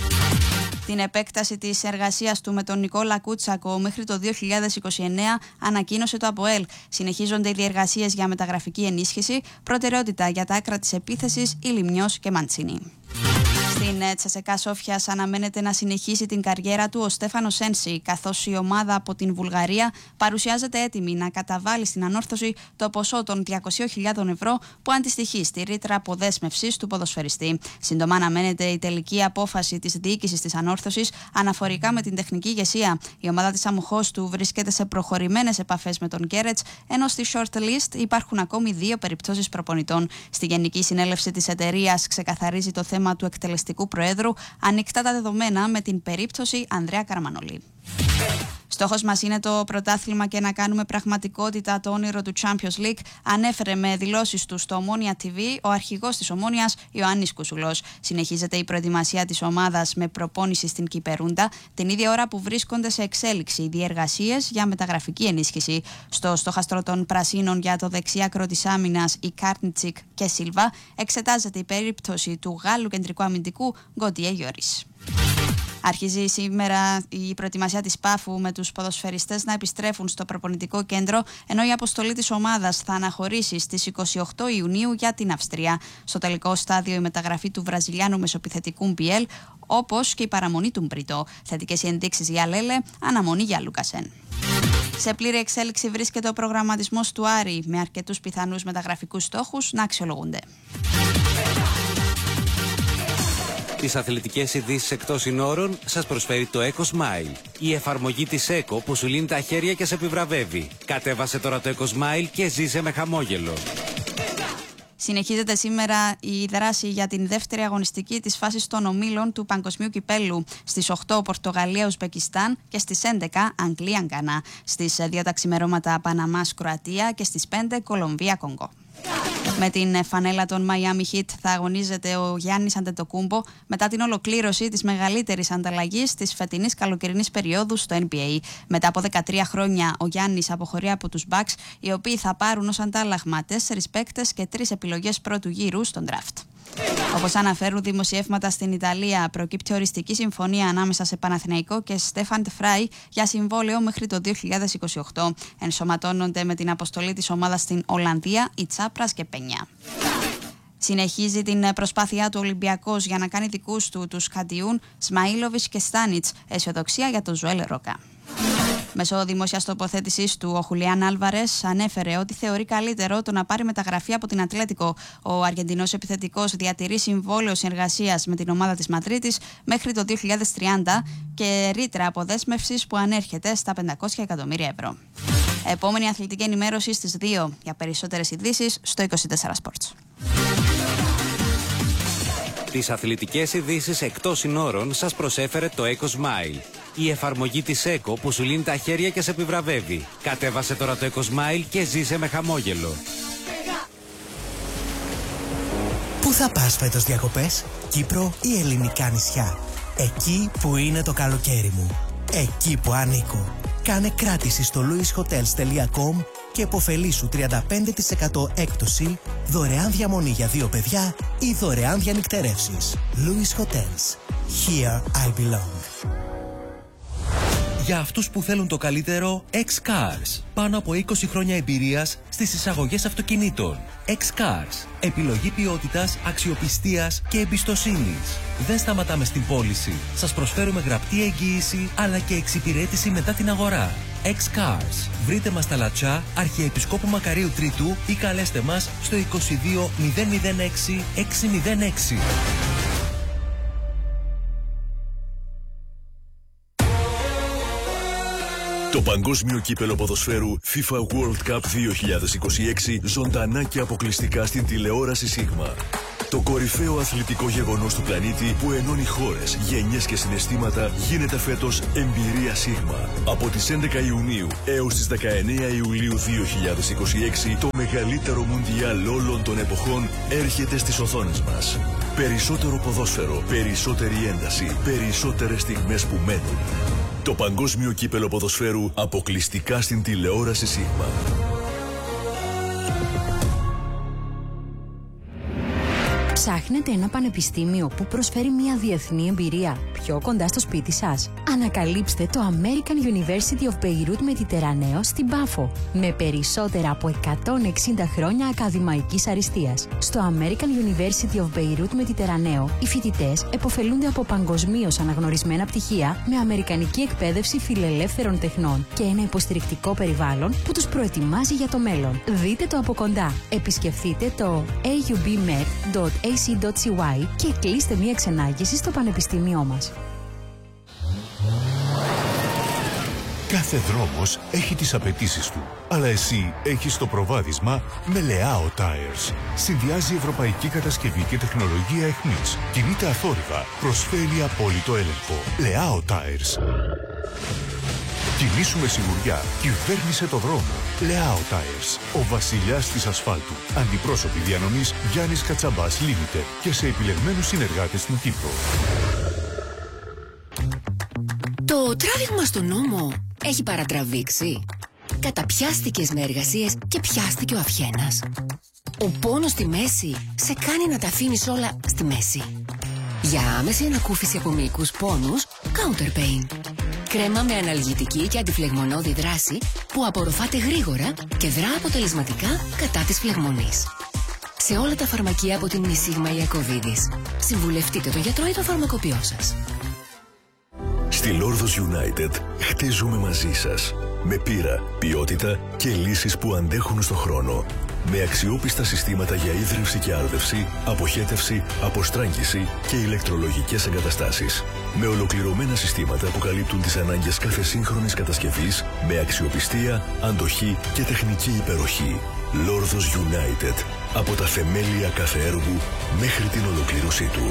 Την επέκταση της εργασίας του με τον Νικόλα Κούτσακο μέχρι το 2029 ανακοίνωσε το ΑΠΟΕΛ. Συνεχίζονται οι διεργασίες για μεταγραφική ενίσχυση, προτεραιότητα για τα άκρα της επίθεσης Ηλιμνιός και Μαντσίνη. Στην Τσεσεκά Σόφιας αναμένεται να συνεχίσει την καριέρα του ο Στέφανος Σένση, καθώς η ομάδα από την Βουλγαρία παρουσιάζεται έτοιμη να καταβάλει στην ανόρθωση το ποσό των 200.000 ευρώ που αντιστοιχεί στη ρήτρα αποδέσμευσης του ποδοσφαιριστή. Σύντομα αναμένεται η τελική απόφαση της διοίκησης της ανόρθωσης αναφορικά με την τεχνική ηγεσία. Η ομάδα της Αμοχώστου βρίσκεται σε προχωρημένες επαφές με τον Γκέρετς, ενώ στη short list υπάρχουν ακόμη 2 περιπτώσεις προπονητών. Στη Γενική Συνέλευση της εταιρείας ξεκαθαρίζει το θέμα του εκτελεστικού Προέδρου, ανοιχτά τα δεδομένα με την περίπτωση Ανδρέα Καραμανολή. Στόχος μας είναι το πρωτάθλημα και να κάνουμε πραγματικότητα το όνειρο του Champions League, ανέφερε με δηλώσεις του στο Ομόνοια TV ο αρχηγός της Ομόνοιας Ιωάννης Κουσουλός. Συνεχίζεται η προετοιμασία της ομάδας με προπόνηση στην Κυπερούντα, την ίδια ώρα που βρίσκονται σε εξέλιξη οι διεργασίες για μεταγραφική ενίσχυση. Στο στόχαστρο των Πρασίνων για το δεξιάκρο της άμυνας, η Κάρνιτσικ και Σίλβα, εξετάζεται η περίπτωση του Γάλλου κεντρικού αμυντικού Γκοντιέ Γιώρης. Αρχίζει σήμερα η προετοιμασία της Πάφου με τους ποδοσφαιριστές να επιστρέφουν στο προπονητικό κέντρο, ενώ η αποστολή της ομάδας θα αναχωρήσει στις 28 Ιουνίου για την Αυστρία. Στο τελικό στάδιο η μεταγραφή του Βραζιλιάνου μεσοπιθετικού Μπιέλ, όπως και η παραμονή του Μπρίτο. Θετικές οι ενδείξεις για Λέλε, αναμονή για Λούκασεν. Σε πλήρη εξέλιξη βρίσκεται ο προγραμματισμός του Άρη, με αρκετούς πιθανούς μεταγραφικούς στόχους να αξιολογούνται. Τις αθλητικές ειδήσεις εκτός συνόρων σας προσφέρει το Eco Smile. Η εφαρμογή της Eco που σου λύνει τα χέρια και σε επιβραβεύει. Κατέβασε τώρα το Eco Smile και ζήσε με χαμόγελο. Συνεχίζεται σήμερα η δράση για την δεύτερη αγωνιστική της φάσης των ομίλων του Παγκοσμίου Κυπέλλου. Στις 8 Πορτογαλία-Ουσμπεκιστάν και στις 11 Αγγλία-Γκάνα. Στις 2 τα ξημερώματα Παναμάς-Κροατία και στις 5 Κολομβία-Κονγκό. Με την φανέλα των Miami Heat θα αγωνίζεται ο Γιάννης Αντετοκούμπο μετά την ολοκλήρωση της μεγαλύτερης ανταλλαγής της φετινής καλοκαιρινής περίοδου στο NBA. Μετά από 13 χρόνια ο Γιάννης αποχωρεί από τους Bucks, οι οποίοι θα πάρουν ως αντάλλαγμα 4 παίκτες και 3 επιλογές πρώτου γύρου στον draft. Όπως αναφέρουν δημοσιεύματα στην Ιταλία, προκύπτει οριστική συμφωνία ανάμεσα σε Παναθηναϊκό και Στέφαν Τεφράι για συμβόλαιο μέχρι το 2028. Ενσωματώνονται με την αποστολή της ομάδας στην Ολλανδία η Τσάπρας και Πενιά. Συνεχίζει την προσπάθειά του Ολυμπιακός για να κάνει δικούς του τους Καντιούν, Σμαΐλοβιτς και Στάνιτς. Αισιοδοξία για τον Ζωέλ Ρόκα. Μέσω δημόσιας τοποθέτησής του, ο Χουλιάν Άλβαρες ανέφερε ότι θεωρεί καλύτερο το να πάρει μεταγραφή από την Ατλέτικο. Ο Αργεντινός επιθετικός διατηρεί συμβόλαιο συνεργασίας με την ομάδα της Μαδρίτης μέχρι το 2030 και ρήτρα αποδέσμευσης που ανέρχεται στα 500 εκατομμύρια ευρώ. Επόμενη αθλητική ενημέρωση στις 2. Για περισσότερες ειδήσεις στο 24 Sports. Τις αθλητικές ειδήσεις εκτός συνόρων σας προσέφερε το Eco Smile. Η εφαρμογή της Eco που σου λύνει τα χέρια και σε επιβραβεύει. Κατέβασε τώρα το Eco Smile και ζήσε με χαμόγελο. Πού θα πας φέτος διακοπές? Κύπρο ή ελληνικά νησιά? Εκεί που είναι το καλοκαίρι μου. Εκεί που ανήκω. Κάνε κράτηση στο louishotels.com και υποφελήσου 35% έκπτωση, δωρεάν διαμονή για 2 παιδιά ή δωρεάν διανυκτερεύσεις. Louis Hotels. Here I belong. Για αυτούς που θέλουν το καλύτερο, X-Cars. Πάνω από 20 χρόνια εμπειρίας στις εισαγωγές αυτοκινήτων. X-Cars. Επιλογή ποιότητας, αξιοπιστίας και εμπιστοσύνης. Δεν σταματάμε στην πώληση. Σας προσφέρουμε γραπτή εγγύηση αλλά και εξυπηρέτηση μετά την αγορά. X-Cars. Βρείτε μας στα Λατσά, Αρχιεπισκόπου Μακαρίου Τρίτου ή καλέστε μας στο 22 006 606. Το παγκόσμιο κύπελο ποδοσφαίρου FIFA World Cup 2026 ζωντανά και αποκλειστικά στην τηλεόραση Σίγμα. Το κορυφαίο αθλητικό γεγονός του πλανήτη που ενώνει χώρες, γενιές και συναισθήματα γίνεται φέτος εμπειρία Σίγμα. Από τις 11 Ιουνίου έως τις 19 Ιουλίου 2026 το μεγαλύτερο μουντιάλ όλων των εποχών έρχεται στις οθόνες μας. Περισσότερο ποδόσφαιρο, περισσότερη ένταση, περισσότερες στιγμές που μένουν. Το παγκόσμιο κύπελο ποδοσφαίρου αποκλειστικά στην τηλεόραση Σίγμα. Ψάχνετε ένα πανεπιστήμιο που προσφέρει μια διεθνή εμπειρία πιο κοντά στο σπίτι σας? Ανακαλύψτε το American University of Beirut Mediterraneo στην Πάφο, με περισσότερα από 160 χρόνια ακαδημαϊκής αριστείας. Στο American University of Beirut Mediterraneo, οι φοιτητές επωφελούνται από παγκοσμίως αναγνωρισμένα πτυχία με αμερικανική εκπαίδευση φιλελεύθερων τεχνών και ένα υποστηρικτικό περιβάλλον που τους προετοιμάζει για το μέλλον. Δείτε το από κοντά. Επισκεφτείτε το aubmed.ac.cy και κλείστε μία ξενάγηση στο πανεπιστήμιό μας. Κάθε δρόμος έχει τις απαιτήσεις του, αλλά εσύ έχεις το προβάδισμα με Leao Tires. Συνδυάζει ευρωπαϊκή κατασκευή και τεχνολογία εχμής. Κινείται αθόρυβα, προσφέρει απόλυτο έλεγχο. Leao Tires. Κινήσου με σιγουριά, κυβέρνησε το δρόμο. Leao Tires, ο βασιλιάς της ασφάλτου. Αντιπρόσωποι διανομής Γιάννης Κατσαμπάς Limited και σε επιλεγμένους συνεργάτες στην Κύπρο. Το τράβηγμα στον νόμο έχει παρατραβήξει. Καταπιάστηκες με εργασίες και πιάστηκε ο αυχένας. Ο πόνος στη μέση σε κάνει να τα αφήνεις όλα στη μέση. Για άμεση ανακούφιση από μυϊκούς πόνους, Counter Pain. Κρέμα με αναλγητική και αντιφλεγμονώδη δράση που απορροφάται γρήγορα και δρά αποτελεσματικά κατά της φλεγμονής. Σε όλα τα φαρμακεία από την Σίγμα Ιακωβίδης. Συμβουλευτείτε τον γιατρό ή τον φαρμακοποιό σας. Στη Λόρδος United χτίζουμε μαζί σας. Με πείρα, ποιότητα και λύσεις που αντέχουν στον χρόνο. Με αξιόπιστα συστήματα για ίδρυυση και άρδευση, αποχέτευση, αποστράγγιση και ηλεκτρολογικές εγκαταστάσεις. Με ολοκληρωμένα συστήματα που καλύπτουν τις ανάγκες κάθε σύγχρονης κατασκευής, με αξιοπιστία, αντοχή και τεχνική υπεροχή. Λόρδος United. Από τα θεμέλια κάθε έργου μέχρι την ολοκλήρωσή του.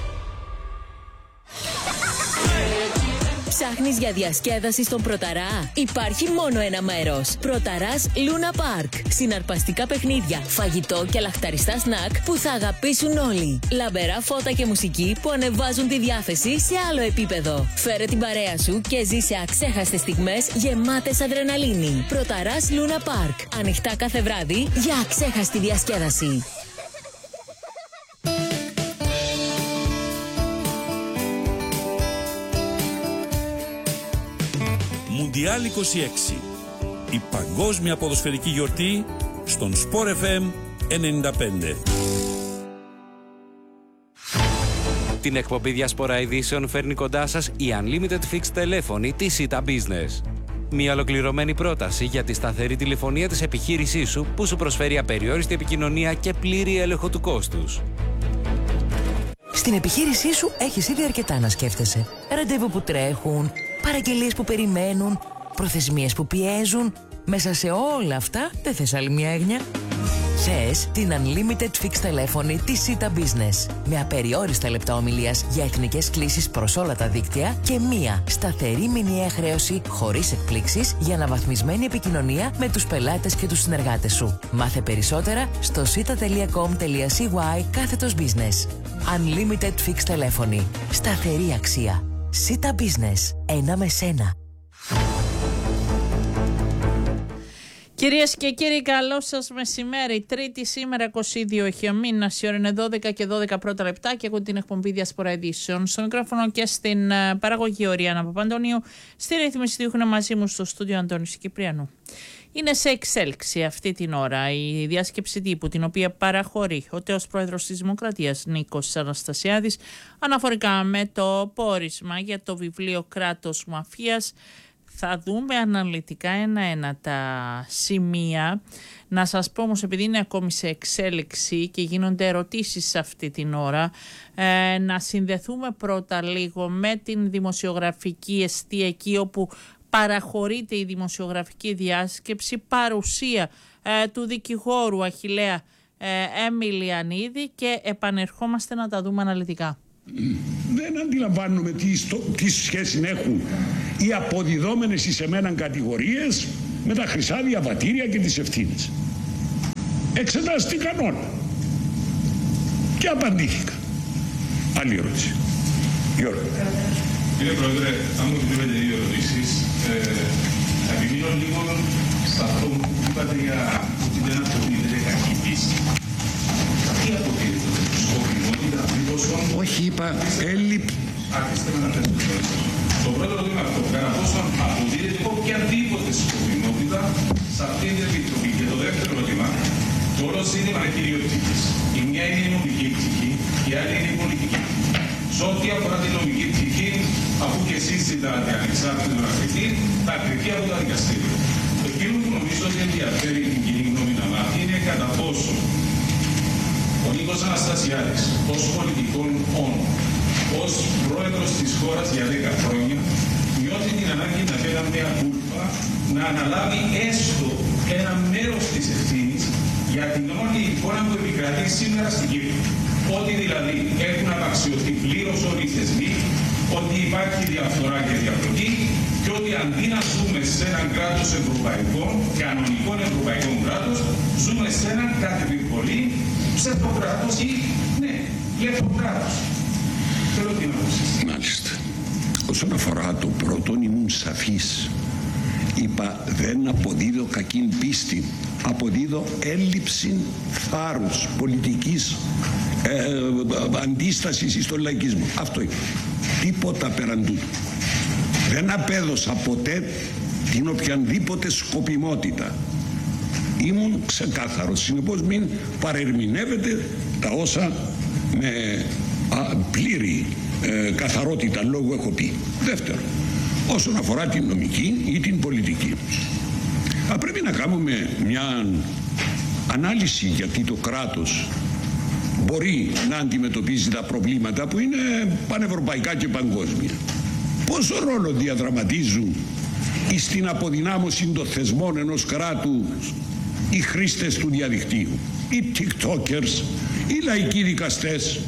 Ψάχνεις για διασκέδαση στον Πρωταρά? Υπάρχει μόνο ένα μέρος. Πρωταράς Luna Park. Συναρπαστικά παιχνίδια, φαγητό και λαχταριστά σνακ που θα αγαπήσουν όλοι. Λαμπερά φώτα και μουσική που ανεβάζουν τη διάθεση σε άλλο επίπεδο. Φέρε την παρέα σου και ζήσε αξέχαστες στιγμές γεμάτες αδρεναλίνη. Πρωταράς Luna Park. Ανοιχτά κάθε βράδυ για αξέχαστη διασκέδαση. Μουντιάλ 26. Η παγκόσμια ποδοσφαιρική γιορτή στον Sport FM 95. Την εκπομπή Διασπορά Ειδήσεων φέρνει κοντά σας η Unlimited Fixed τηλέφωνη της Sita Business. Μια ολοκληρωμένη πρόταση για τη σταθερή τηλεφωνία της επιχείρησής σου που σου προσφέρει απεριόριστη επικοινωνία και πλήρη έλεγχο του κόστους. Στην επιχείρησή σου έχεις ήδη αρκετά να σκέφτεσαι. Ραντεβού που τρέχουν, παραγγελίες που περιμένουν, προθεσμίες που πιέζουν. Μέσα σε όλα αυτά δεν θες άλλη μια έγνοια? Θες την Unlimited Fixed τηλέφωνη της Sita Business. Με απεριόριστα λεπτά ομιλίας για εθνικές κλήσεις προς όλα τα δίκτυα και μία σταθερή μηνιαία χρέωση χωρίς εκπλήξεις για αναβαθμισμένη επικοινωνία με τους πελάτες και τους συνεργάτες σου. Μάθε περισσότερα στο sita.com.cy/business. Unlimited Fixed τηλέφωνη. Σταθερή αξία. Sita Business. Ένα με σένα. Κυρίες και κύριοι, καλό σας μεσημέρι. Τρίτη σήμερα 22 έχει ο μήνας, η ώρα είναι 12 και 12 πρώτα λεπτά και έχω την εκπομπή Διασπορά Ειδήσεων. Στο μικρόφωνο και στην παραγωγή Οριάννα Παπαντονίου, στη ρύθμιση του ήχου μαζί μου στο στούντιο Αντώνης Κυπριανού. Είναι σε εξέλιξη αυτή την ώρα η διάσκεψη τύπου, την οποία παραχωρεί ο τέος πρόεδρος της Δημοκρατίας Νίκος Αναστασιάδης, αναφορικά με το πόρισμα για το βιβλίο «Κράτος Μαφίας». Θα δούμε αναλυτικά ένα-ένα τα σημεία. Να σας πω όμως, επειδή είναι ακόμη σε εξέλιξη και γίνονται ερωτήσεις αυτή την ώρα, να συνδεθούμε πρώτα λίγο με την δημοσιογραφική εστία, εκεί όπου παραχωρείται η δημοσιογραφική διάσκεψη, παρουσία του δικηγόρου Αχιλλέα Εμιλιανίδη, και επανερχόμαστε να τα δούμε αναλυτικά. Δεν αντιλαμβάνομαι τι σχέση έχουν οι αποδιδόμενες εις εμέναν κατηγορίες με τα χρυσά διαβατήρια και τις ευθύνες. Εξετάστηκαν όλα και απαντήθηκαν. Άλλη ερώτηση. Γιώργο. Κύριε Πρόεδρε, αν μου επιτρέπετε δύο ερωτήσεις. Θα επιμείνω λίγο σε αυτό που είπατε για ότι δεν αποδίδεται κακή πίστη. Τι αποδίδεται, σκοπιμότητα, μήπως όντως... Όχι, είπα έλλειψη. Άρχιστε με να θέσετε το ερώτημα. Το πρώτο ερώτημα αυτό, κατά πόσο αποδίδεται οποιαδήποτε σκοπιμότητα σε αυτή την επιτροπή. Και το δεύτερο ερώτημα, το όλο ζήτημα είναι δύο πτυχές. Η μια είναι η νομική πτυχή, η άλλη είναι η πολιτική. Σε ό,τι αφορά την νομική πτυχή, αφού και εσείς ζητάτε ανεξάρτητο ανακριτή, θα κρυφτεί από τα δικαστήρια. Εκείνο που νομίζω ότι ενδιαφέρει την κοινή γνώμη να μάθει είναι κατά πόσο ο Νίκος Αναστασιάδης, ως πολιτικών όν, ως πρόεδρος της χώρας για 10 χρόνια, νιώθει την ανάγκη να φέρει μια κούλπα, να αναλάβει έστω ένα μέρος της ευθύνης για την όλη εικόνα που επικρατεί σήμερα στην Κύπρο. Ότι δηλαδή έχουν απαξιωθεί πλήρως όλοι οι θεσμοί, ότι υπάρχει διαφθορά και διαφθορή, και ότι αντί να ζούμε σε έναν κράτος ευρωπαϊκό, κανονικό ευρωπαϊκό κράτος, ζούμε σε έναν κατ' επιβολή ψευτοκράτος ή λεφτοκράτος. Θέλω την άποψη. Μάλιστα. Όσον αφορά το πρώτο, ήμουν σαφής. Είπα δεν αποδίδω κακήν πίστη, αποδίδω έλλειψη θάρρους πολιτικής αντίστασης στον λαϊκισμό. Αυτό είπα. Τίποτα πέραν τούτου. Δεν απέδωσα ποτέ την οποιαδήποτε σκοπιμότητα. Ήμουν ξεκάθαρος. Συνεπώς μην παρερμηνεύετε τα όσα με πλήρη καθαρότητα λόγου έχω πει. Δεύτερον, όσον αφορά την νομική ή την πολιτική, πρέπει να κάνουμε μια ανάλυση, γιατί το κράτος μπορεί να αντιμετωπίζει τα προβλήματα που είναι πανευρωπαϊκά και παγκόσμια. Πόσο ρόλο διαδραματίζουν στην αποδυνάμωση των θεσμών ενός κράτους οι χρήστες του διαδικτύου, οι tiktokers, οι λαϊκοί δικαστές,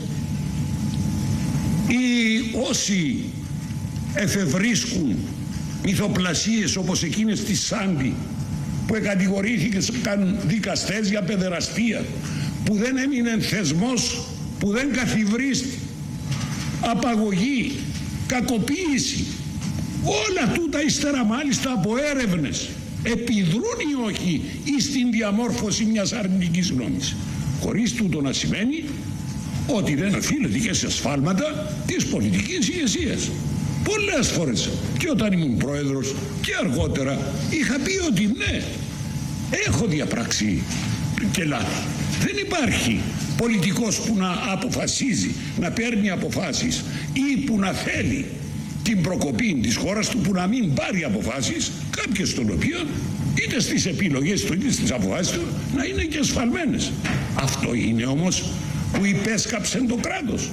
οι όσοι εφευρίσκουν μυθοπλασίες όπως εκείνες της Σάντι, που κατηγορήθηκαν δικαστές για παιδεραστία, που δεν έμεινε θεσμός, που δεν καθιβρίστη, απαγωγή, κακοποίηση. Όλα τούτα ύστερα μάλιστα από έρευνες επιδρούν ή όχι ή στην διαμόρφωση μιας αρνητικής γνώμης. Χωρίς τούτο να σημαίνει ότι δεν οφείλεται και σε σφάλματα της πολιτικής ηγεσίας. Πολλές φορές και όταν ήμουν πρόεδρος και αργότερα είχα πει ότι ναι, έχω διαπράξει και λάθη. Δεν υπάρχει πολιτικός που να αποφασίζει, να παίρνει αποφάσεις ή που να θέλει την προκοπή της χώρας του, που να μην πάρει αποφάσεις, κάποιες των οποίων είτε στις επιλογές του είτε στις αποφάσεις του να είναι και σφαλμένες. Αυτό είναι όμως που υπέσκαψε το κράτος.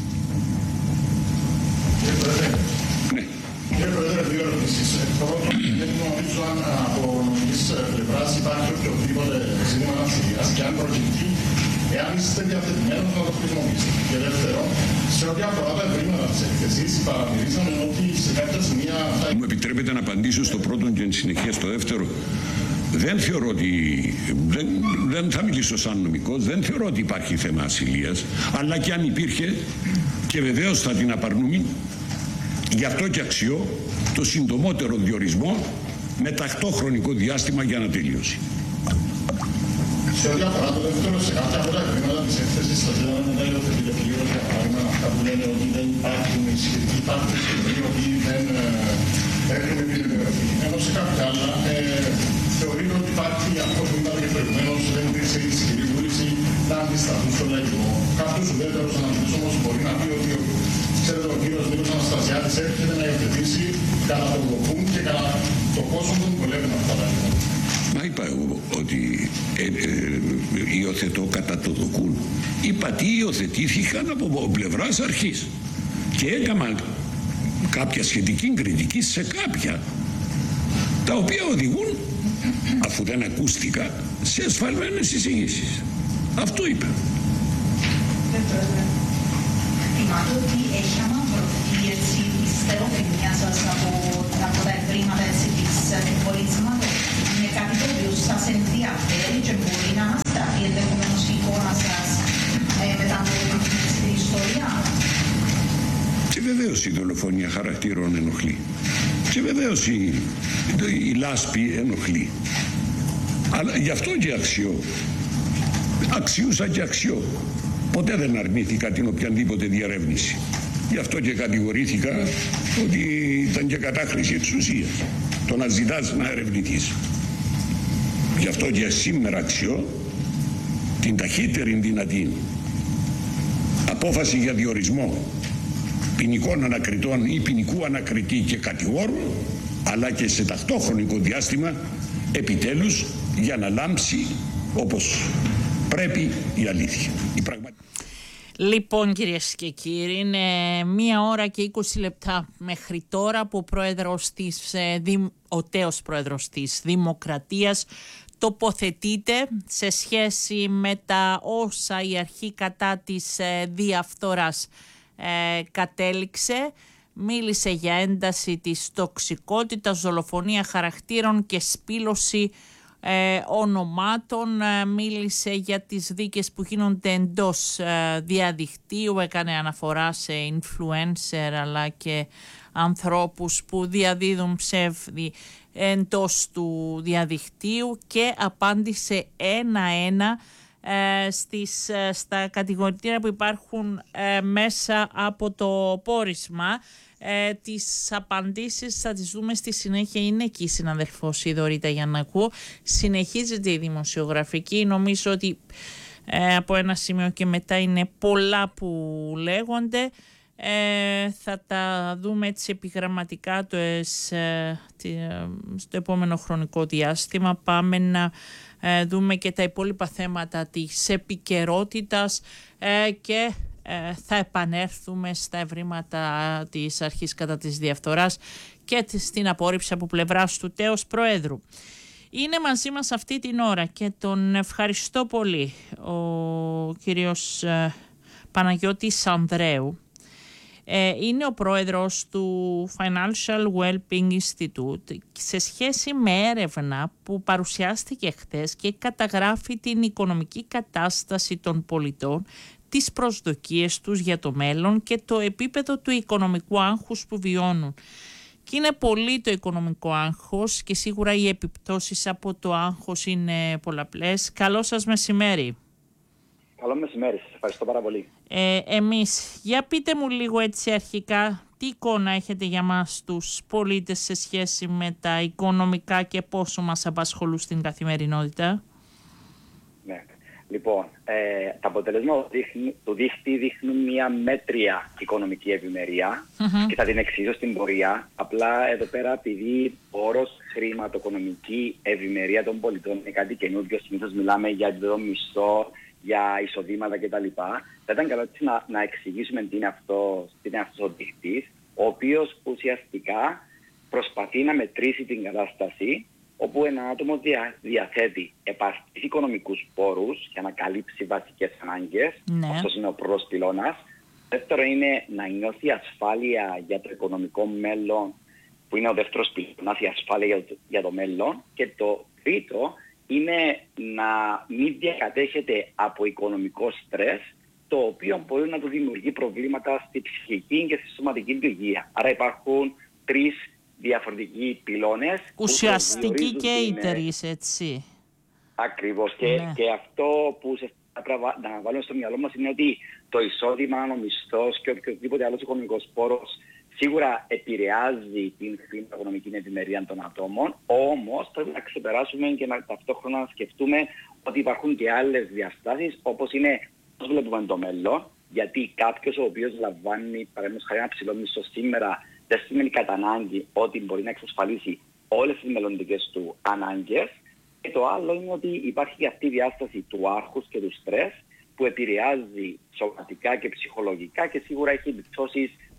Κύριε Πρόεδρε, δύο ερωτήσεις. Πρώτον, δεν νομίζω αν από νομικής πλευράς υπάρχει οποιοδήποτε ζήτημα ανασυλίας και αν προκειπτεί, εάν είστε διαθετημένος να το χρησιμοποιήσετε. Και δεύτερον, σε ό,τι αφορά τα ευρήματα της εκθεσής, παρατηρήσαμε ότι σε κάποια σημεία... Μου επιτρέπετε να απαντήσω στο πρώτο και εν συνεχεία στο δεύτερο. Δεν θεωρώ ότι, δεν θα μιλήσω σαν νομικός, δεν θεωρώ ότι υπάρχει θέμα ασυλίας, αλλά και αν υπήρχε, και βεβαίως θα την απαρνούμε, γι' αυτό και αξιώ το συντομότερο διορισμό με ταυτόχρονικό διάστημα για ανατελείωση. Σε ό,τι αφορά το δεύτερο, σε κάποια από τα ευρήματα της έκθεσης θα θέλαμε να υιοθετείτε πλήρως, για παράδειγμα, αυτά που λένε ότι δεν υπάρχουν σχετικοί φάκτορες και ότι δεν έχουν επιβεβαιωθεί. Ενώ σε κάποια άλλα θεωρείται ότι υπάρχει, αυτό που είπατε και προηγουμένως, δεν υπήρξε η ισχυρή βούληση να αντισταθούν στο λαϊκισμό. Κάποιος ουδέτερος αναλυτής όμως μπορεί να πει ότι ξέρετε, ο κύριος Νίκος Αναστασιάδης έρχεται να υιοθετήσει κατά το δοκούν και κατά το πόσο τον βολεύουν αυτά τα λοιπόν. Μα είπα εγώ ότι υιοθετώ κατά το δοκούν. Είπα τι υιοθετήθηκαν από πλευράς αρχής. Και έκανα κάποια σχετική κριτική σε κάποια τα οποία οδηγούν, αφού δεν ακούστηκα, σε ασφαλμένες εισηγήσεις. Αυτό είπε. Θυμάται ότι έχει αναβρωθεί έτσι η στερεοτυπία σας από τα ευρήματα της πολιτισμάτων. Είναι κάτι το οποίο σας ενδιαφέρει και μπορεί να αναστραφεί ενδεχομένως η εικόνα σας μετά από την ιστορία. Και βεβαίως η δολοφονία χαρακτήρων ενοχλεί. Και βεβαίως η λάσπη ενοχλεί. Αλλά γι' αυτό και αξιούσα και αξιώ. Ποτέ δεν αρνήθηκα την οποιαδήποτε διαρεύνηση. Γι' αυτό και κατηγορήθηκα ότι ήταν και κατάχρηση εξουσίας. Το να ζητάς να ερευνηθείς. Γι' αυτό και σήμερα αξιώ την ταχύτερη δυνατή απόφαση για διορισμό ποινικών ανακριτών ή ποινικού ανακριτή και κατηγόρου, αλλά και σε ταυτόχρονικό διάστημα επιτέλους για να λάμψει όπως πρέπει η αλήθεια. Λοιπόν, κυρίες και κύριοι, είναι 1 ώρα και 20 λεπτά μέχρι τώρα που ο τέος πρόεδρος της Δημοκρατίας τοποθετείται σε σχέση με τα όσα η αρχή κατά της διαφθοράς κατέληξε. Μίλησε για ένταση της τοξικότητας, δολοφονία χαρακτήρων και σπήλωση ονομάτων. Μίλησε για τις δίκες που γίνονται εντός διαδικτύου, έκανε αναφορά σε influencer αλλά και ανθρώπους που διαδίδουν ψεύδι εντός του διαδικτύου και απάντησε ένα-ένα στα κατηγορητήρια που υπάρχουν μέσα από το πόρισμα. Τις απαντήσεις θα τις δούμε στη συνέχεια. Είναι εκεί η συναδελφός η Δωρίτα Γιαννακού. Συνεχίζεται η δημοσιογραφική. Νομίζω ότι από ένα σημείο και μετά είναι πολλά που λέγονται. Θα τα δούμε έτσι επιγραμματικά στο επόμενο χρονικό διάστημα. Πάμε να δούμε και τα υπόλοιπα θέματα της επικαιρότητας και θα επανέλθουμε στα ευρήματα της αρχής κατά της διαφθοράς και στην απόρριψη από πλευράς του τέος Προέδρου. Είναι μαζί μας αυτή την ώρα και τον ευχαριστώ πολύ ο κύριος Παναγιώτης Ανδρέου. Είναι ο πρόεδρος του Financial Wellbeing Institute σε σχέση με έρευνα που παρουσιάστηκε χθες και καταγράφει την οικονομική κατάσταση των πολιτών, τις προσδοκίες τους για το μέλλον και το επίπεδο του οικονομικού άγχους που βιώνουν. Και είναι πολύ το οικονομικό άγχος και σίγουρα οι επιπτώσεις από το άγχος είναι πολλαπλές. Καλό σας μεσημέρι. Καλό μεσημέρι, σας ευχαριστώ πάρα πολύ. Εμείς, για πείτε μου λίγο έτσι αρχικά, τι εικόνα έχετε για μας τους πολίτες σε σχέση με τα οικονομικά και πόσο μας απασχολούν στην καθημερινότητα. Ναι. Λοιπόν, τα αποτελέσματα του δίχτυ δείχνουν μια μέτρια οικονομική ευημερία και θα την εξηγήσω στην πορεία. Απλά εδώ πέρα, επειδή ο όρος χρηματοοικονομική ευημερία των πολιτών είναι κάτι καινούργιο, συνήθως μιλάμε για επίπεδο μισθό, για εισοδήματα κτλ. Θα ήταν καλό να εξηγήσουμε τι είναι αυτός ο δείχτης, ο οποίος ουσιαστικά προσπαθεί να μετρήσει την κατάσταση όπου ένα άτομο διαθέτει επαρκείς οικονομικούς πόρους για να καλύψει βασικές ανάγκες, αυτός είναι ο πρώτος πυλώνας. Δεύτερο είναι να νιώθει ασφάλεια για το οικονομικό μέλλον, που είναι ο δεύτερος πυλώνας, η ασφάλεια για το μέλλον. Και το τρίτο είναι να μην διακατέχεται από οικονομικό στρες, το οποίο μπορεί να του δημιουργεί προβλήματα στη ψυχική και στη σωματική του υγεία. Άρα υπάρχουν τρεις διαφορετικοί πυλώνες. Ουσιαστικοί και ίτερης, έτσι. Ακριβώς. Και αυτό που πρέπει να βάλουμε στο μυαλό μας είναι ότι το εισόδημα, ο μισθός και οποιοδήποτε άλλος οικονομικός πόρος σίγουρα επηρεάζει την οικονομική ευημερία των ατόμων, όμως πρέπει να ξεπεράσουμε και ταυτόχρονα να σκεφτούμε ότι υπάρχουν και άλλες διαστάσεις, όπως είναι πώς βλέπουμε το μέλλον, γιατί κάποιος ο οποίος λαμβάνει παραδείγματος χάρη ένα ψηλό μισθό σήμερα δεν σημαίνει κατά ανάγκη ότι μπορεί να εξασφαλίσει όλες τις μελλοντικές του ανάγκες. Και το άλλο είναι ότι υπάρχει και αυτή η διάσταση του άγχους και του στρες που επηρεάζει σωματικά και ψυχολογικά και σίγουρα έχει επιπτώσεις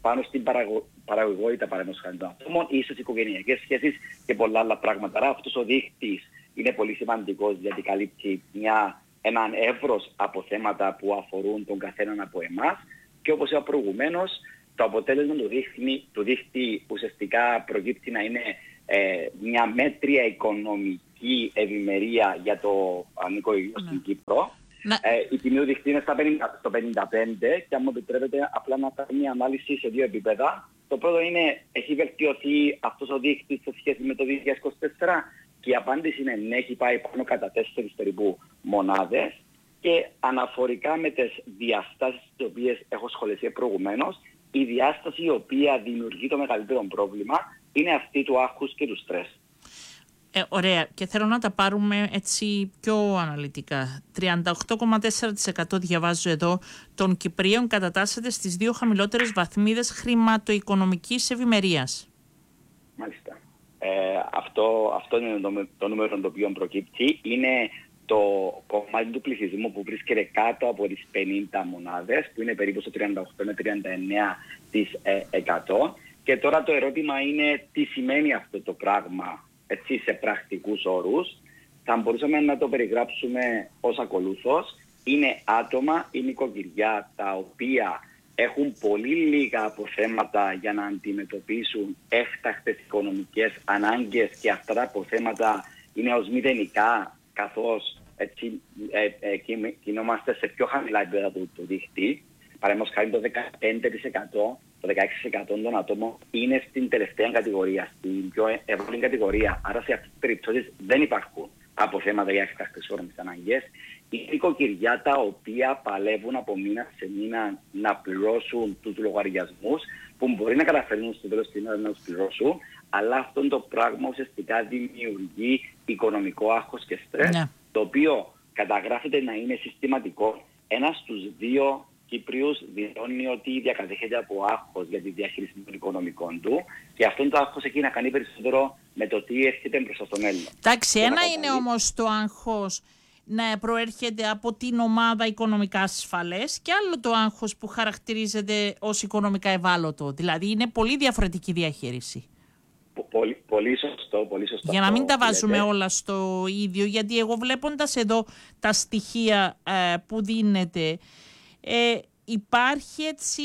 πάνω στην παραγωγικότητα παραδείγματος χάρη των ατόμων ή στις οικογενειακές σχέσεις και πολλά άλλα πράγματα. Άρα αυτός ο δείκτης είναι πολύ σημαντικός γιατί καλύπτει έναν εύρος από θέματα που αφορούν τον καθέναν από εμάς και όπως είπα προηγουμένως, το αποτέλεσμα του δείκτη ουσιαστικά προκύπτει να είναι μια μέτρια οικονομική ευημερία για το νοικοκυριό στην Κύπρο. Η τιμή του δείκτη είναι στο 55 και αν μου επιτρέπετε απλά να κάνω μια ανάλυση σε δύο επίπεδα. Το πρώτο είναι, έχει βελτιωθεί αυτός ο δείκτης σε σχέση με το 2024 και η απάντηση είναι ναι, έχει πάει πάνω κατά 4 περίπου μονάδες και αναφορικά με τις διαστάσεις τις οποίες έχω σχολιάσει προηγουμένως, η διάσταση η οποία δημιουργεί το μεγαλύτερο πρόβλημα είναι αυτή του άγχους και του στρες. Ωραία. Και θέλω να τα πάρουμε έτσι πιο αναλυτικά. 38,4% διαβάζω εδώ των Κυπρίων κατατάσσεται στις 2 χαμηλότερες βαθμίδες χρηματοοικονομικής ευημερίας. Μάλιστα. Αυτό είναι το νούμερο το οποίο προκύπτει. Είναι το κομμάτι του πληθυσμού που βρίσκεται κάτω από τις 50 μονάδες, που είναι περίπου στο 38 με 39%. Και τώρα το ερώτημα είναι τι σημαίνει αυτό το πράγμα έτσι, σε πρακτικούς όρους. Θα μπορούσαμε να το περιγράψουμε ως ακολούθως. Είναι άτομα ή νοικοκυριά τα οποία έχουν πολύ λίγα αποθέματα για να αντιμετωπίσουν έφτακτες οικονομικές ανάγκες και αυτά τα αποθέματα είναι ως μηδενικά, καθώς έτσι, κινούμαστε σε πιο χαμηλά επίπεδα του δείκτη. Παραδείγματος χάρη το 15%, το 16% των ατόμων είναι στην τελευταία κατηγορία, στην πιο ευάλωτη κατηγορία. Άρα σε αυτές τις περιπτώσεις δεν υπάρχουν αποθέματα για έφτακτες οικονομικές ανάγκες. Οι νοικοκυριά τα οποία παλεύουν από μήνα σε μήνα να πληρώσουν τους λογαριασμούς που μπορεί να καταφέρουν στο τέλος της ημέρας να τους πληρώσουν, αλλά αυτό το πράγμα ουσιαστικά δημιουργεί οικονομικό άγχος και στρες, το οποίο καταγράφεται να είναι συστηματικό. Ένας στους 2 Κύπριους δηλώνει ότι διακατέχεται από άγχος για τη διαχείριση των οικονομικών του και αυτό το άγχος έχει να κάνει περισσότερο με το τι έρχεται μπροστά στο μέλλον. Εντάξει, ένα είναι όμως το άγχος να προέρχεται από την ομάδα οικονομικά ασφαλές και άλλο το άγχος που χαρακτηρίζεται ως οικονομικά ευάλωτο. Δηλαδή είναι πολύ διαφορετική διαχείριση. Πολύ σωστό. Για να μην τα βάζουμε όλα στο ίδιο, γιατί εγώ βλέποντας εδώ τα στοιχεία που δίνεται, υπάρχει έτσι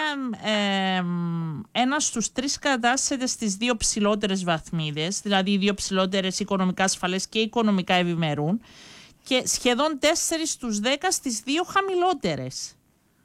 ένα στους 3 κατάσταται στις 2 ψηλότερες βαθμίδες, δηλαδή οι 2 ψηλότερες οικονομικά ασφαλές και οικονομικά ευημερούν, και σχεδόν 4 στους 10 στις 2 χαμηλότερες.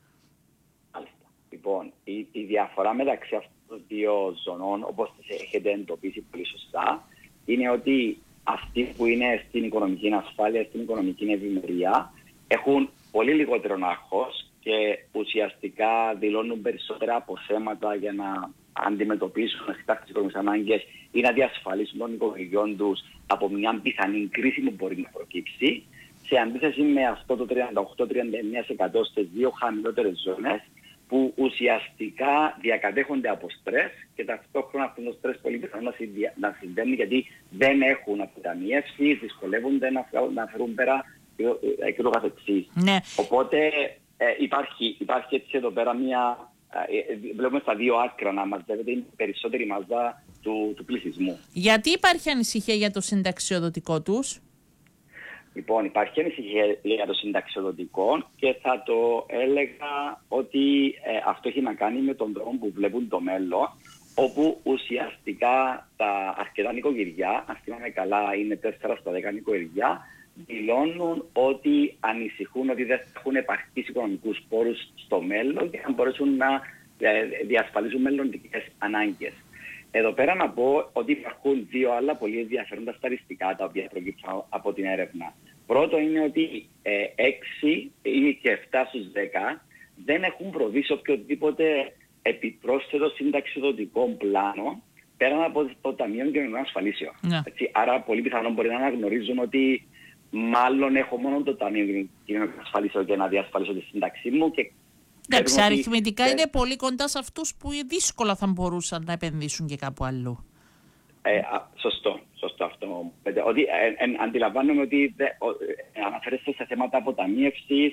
Λοιπόν, η διαφορά μεταξύ αυτών των δύο ζωνών, όπως τις έχετε εντοπίσει πολύ σωστά, είναι ότι αυτοί που είναι στην οικονομική ασφάλεια, στην οικονομική ευημερία, έχουν πολύ λιγότερο άγχος και ουσιαστικά δηλώνουν περισσότερα αποθέματα για να αντιμετωπίσουν τις οικονομικές ανάγκες ή να διασφαλίσουν των οικογενειών τους από μια πιθανή κρίση που μπορεί να προκύψει, σε αντίθεση με αυτό το 38-39% στις 2 χαμηλότερες ζώνες που ουσιαστικά διακατέχονται από στρες και ταυτόχρονα αυτό το στρες πολύ πιθανό να συμβαίνει γιατί δεν έχουν αποταμιεύσεις, δυσκολεύονται να φέρουν πέρα και το καθεξής. Ναι. Οπότε υπάρχει έτσι εδώ πέρα βλέπουμε στα δύο άκρα να μαζεύεται η περισσότερη μάζα του πληθυσμού. Γιατί υπάρχει ανησυχία για το συνταξιοδοτικό τους? Λοιπόν, υπάρχει ανησυχία για το συνταξιοδοτικό και θα το έλεγα ότι αυτό έχει να κάνει με τον τρόπο που βλέπουν το μέλλον, όπου ουσιαστικά τα αρκετά νοικοκυριά, αν θυμάμαι καλά είναι 4 στα 10 νοικοκυριά, δηλώνουν ότι ανησυχούν ότι δεν θα έχουν επαρκείς οικονομικούς πόρους στο μέλλον και θα μπορέσουν να διασφαλίζουν μελλοντικές ανάγκες. Εδώ πέρα να πω ότι υπάρχουν 2 άλλα πολύ ενδιαφέροντα στατιστικά τα οποία προκύπτουν από την έρευνα. Πρώτο είναι ότι 6 ή και 7 στους 10 δεν έχουν προβεί σε οποιοδήποτε επιπρόσθετο συνταξιοδοτικό πλάνο πέραν από το Ταμείο Κοινωνικών Ασφαλίσεων. Άρα πολύ πιθανόν μπορεί να αναγνωρίζουν ότι μάλλον έχω μόνο το Ταμείο Κοινωνικών Ασφαλίσεων για να διασφαλίσω τη σύνταξή μου. Εντάξει, αριθμητικά είναι πολύ κοντά σε αυτούς που δύσκολα θα μπορούσαν να επενδύσουν και κάπου αλλού. Σωστό αυτό. Ότι αντιλαμβάνομαι ότι αναφέρεστε σε θέματα αποταμίευσης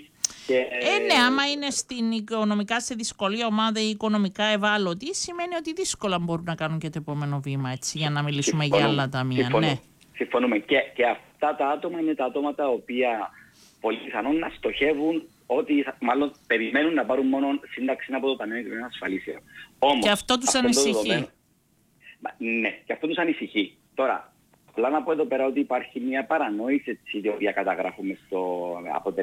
Ναι, άμα είναι στην οικονομικά σε δυσκολία ομάδα ή οικονομικά ευάλωτη, σημαίνει ότι δύσκολα μπορούν να κάνουν και το επόμενο βήμα, έτσι, για να μιλήσουμε για άλλα ταμεία. Ναι. Συμφωνούμε. Και αυτά τα άτομα είναι τα άτομα τα οποία πολύ πιθανόν να στοχεύουν ότι μάλλον περιμένουν να πάρουν μόνο σύνταξη από το Ταμείο Κοινωνικών Ασφαλίσεων. Όμως, και αυτό τους ανησυχεί. Ναι, και αυτό τους ανησυχεί. Τώρα, απλά να πω εδώ πέρα ότι υπάρχει μια παρανόηση, έτσι, η οποία καταγράφουμε στο αποτέλεσμα.